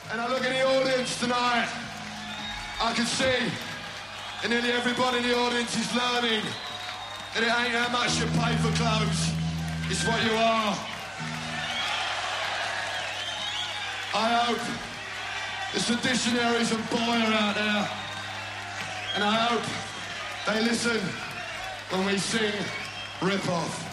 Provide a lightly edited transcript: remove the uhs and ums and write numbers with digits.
And I look at the audience tonight, I can see that nearly everybody in the audience is learning that it ain't how much you pay for clothes, it's what you are. I hope there's some dictionaries and Boyer out there, and I hope they listen when we sing Rip Off.